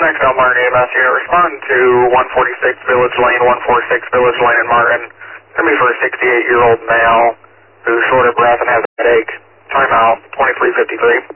Maxwell Martin EMS unit, respond to 146 Village Lane, 146 Village Lane in Martin. Send me for a 68-year-old male who's short of breath and has a headache. Timeout, 2353.